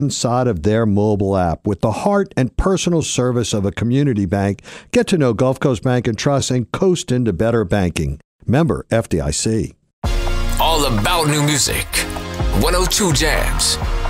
inside of their mobile app. With the heart and personal service of a community bank, get to know Gulf Coast Bank and Trust and coast into better banking. Member FDIC. All about new music. 102 Jams.